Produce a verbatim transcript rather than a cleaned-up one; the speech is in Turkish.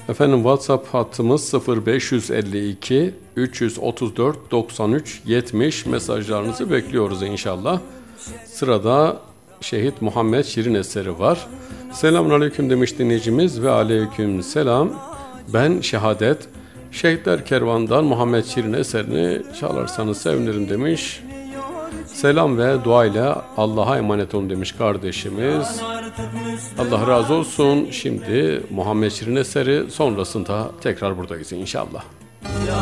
Efendim WhatsApp hattımız sıfır beş yüz elli iki üç yüz otuz dört doksan üç yetmiş, mesajlarınızı bekliyoruz inşallah. Sırada Şehit Muhammed Şirin eseri var. Selamünaleyküm demiş dinleyicimiz ve aleyküm selam. Ben Şehadet. Şehitler Kervan'dan Muhammed Şirin eserini çalarsanız sevinirim demiş. Selam ve dua ile Allah'a emanet olun demiş kardeşimiz. Allah razı olsun. Şimdi Muhammed Şirin eseri, sonrasında tekrar buradayız inşallah.